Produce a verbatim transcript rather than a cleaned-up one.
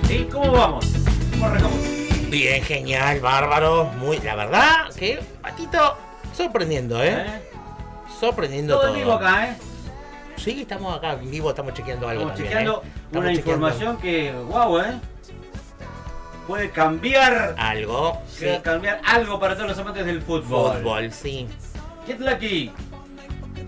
¿Sí? ¿Cómo vamos? ¿Cómo arrancamos? Bien, genial, bárbaro. Muy, la verdad que, Patito, sorprendiendo, ¿eh? ¿Eh? Sorprendiendo Todo todo. en vivo acá, ¿eh? Sí, estamos acá en vivo, estamos chequeando algo Estamos también, chequeando ¿eh? una Estamos chequeando información que, wow, ¿eh? Puede cambiar, algo. Sí. puede cambiar algo para todos los amantes del fútbol. Fútbol, sí. Get Lucky.